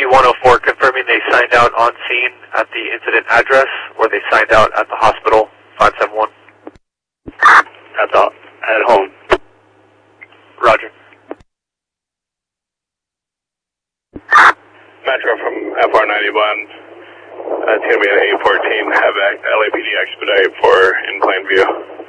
104 confirming they signed out on scene at the incident address, or they signed out at the hospital, 571. At home. Roger. Metro from FR91. It's going to be an 814 have LAPD expedite for in Plainview.